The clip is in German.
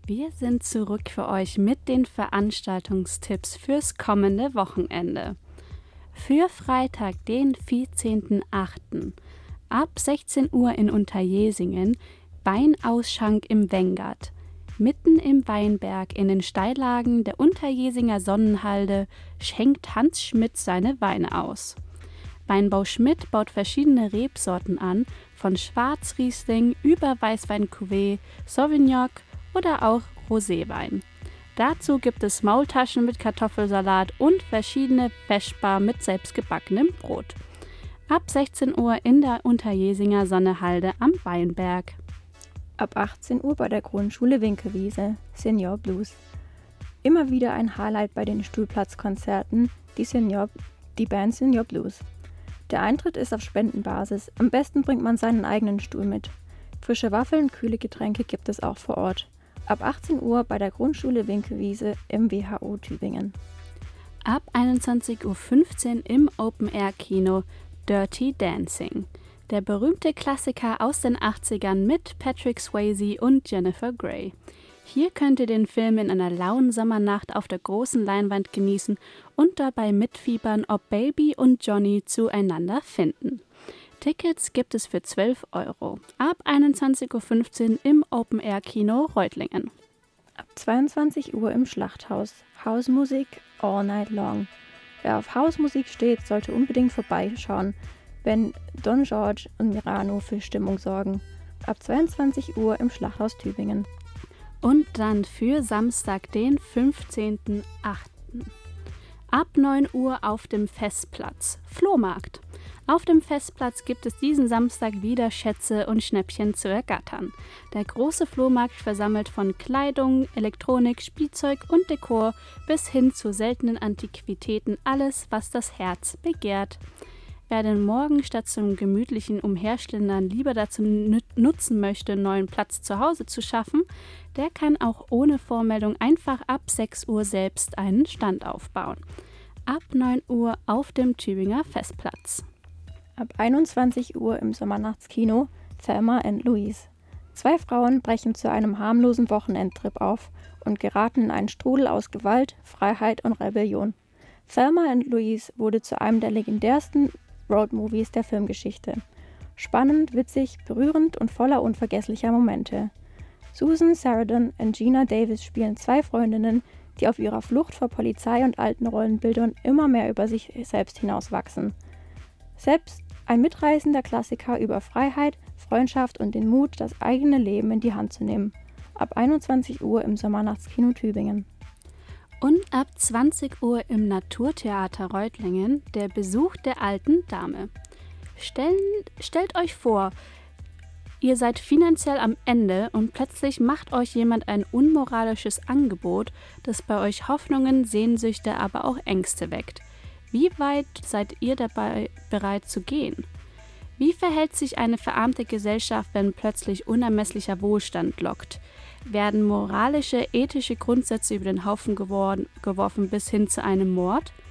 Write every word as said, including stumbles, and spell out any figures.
Wir sind zurück für euch mit den Veranstaltungstipps fürs kommende Wochenende. Für Freitag, den vierzehnten achten ab sechzehn Uhr in Unterjesingen Weinausschank im Wengert. Mitten im Weinberg in den Steillagen der Unterjesinger Sonnenhalde schenkt Hans Schmidt seine Weine aus. Weinbau Schmidt baut verschiedene Rebsorten an, von Schwarzriesling über Weißwein-Cuvée, Sauvignon oder auch Roséwein. Dazu gibt es Maultaschen mit Kartoffelsalat und verschiedene Vesper mit selbstgebackenem Brot. Ab sechzehn Uhr in der Unterjesinger Sonnenhalde am Weinberg. Ab achtzehn Uhr bei der Grundschule Winkelwiese, Senior Blues. Immer wieder ein Highlight bei den Stuhlplatzkonzerten, die, Senior, die Band Senior Blues. Der Eintritt ist auf Spendenbasis, am besten bringt man seinen eigenen Stuhl mit. Frische Waffeln, kühle Getränke gibt es auch vor Ort. Ab achtzehn Uhr bei der Grundschule Winkelwiese im W H O Tübingen. Ab einundzwanzig Uhr fünfzehn im Open-Air-Kino Dirty Dancing. Der berühmte Klassiker aus den achtzigern mit Patrick Swayze und Jennifer Grey. Hier könnt ihr den Film in einer lauen Sommernacht auf der großen Leinwand genießen und dabei mitfiebern, ob Baby und Johnny zueinander finden. Tickets gibt es für zwölf Euro. Ab einundzwanzig Uhr fünfzehn im Open-Air-Kino Reutlingen. Ab zweiundzwanzig Uhr im Schlachthaus. Hausmusik all night long. Wer auf Hausmusik steht, sollte unbedingt vorbeischauen, wenn Don George und Mirano für Stimmung sorgen. Ab zweiundzwanzig Uhr im Schlachthaus Tübingen. Und dann für Samstag, den fünfzehnten achten ab neun Uhr auf dem Festplatz. Flohmarkt. Auf dem Festplatz gibt es diesen Samstag wieder Schätze und Schnäppchen zu ergattern. Der große Flohmarkt versammelt von Kleidung, Elektronik, Spielzeug und Dekor bis hin zu seltenen Antiquitäten alles, was das Herz begehrt. Wer den Morgen statt zum gemütlichen Umherschlendern lieber dazu nutzen möchte, neuen Platz zu Hause zu schaffen, der kann auch ohne Vormeldung einfach ab sechs Uhr selbst einen Stand aufbauen. Ab neun Uhr auf dem Tübinger Festplatz. Ab einundzwanzig Uhr im Sommernachtskino Thelma and Louise. Zwei Frauen brechen zu einem harmlosen Wochenendtrip auf und geraten in einen Strudel aus Gewalt, Freiheit und Rebellion. Thelma and Louise wurde zu einem der legendärsten Roadmovies der Filmgeschichte. Spannend, witzig, berührend und voller unvergesslicher Momente. Susan Sarandon und Gina Davis spielen zwei Freundinnen, die auf ihrer Flucht vor Polizei und alten Rollenbildern immer mehr über sich selbst hinauswachsen. Selbst ein mitreißender Klassiker über Freiheit, Freundschaft und den Mut, das eigene Leben in die Hand zu nehmen. Ab einundzwanzig Uhr im Sommernachtskino Tübingen. Und ab zwanzig Uhr im Naturtheater Reutlingen der Besuch der alten Dame. Stell, stellt euch vor, ihr seid finanziell am Ende und plötzlich macht euch jemand ein unmoralisches Angebot, das bei euch Hoffnungen, Sehnsüchte, aber auch Ängste weckt. Wie weit seid ihr dabei bereit zu gehen? Wie verhält sich eine verarmte Gesellschaft, wenn plötzlich unermesslicher Wohlstand lockt? Werden moralische, ethische Grundsätze über den Haufen geworden, geworfen bis hin zu einem Mord?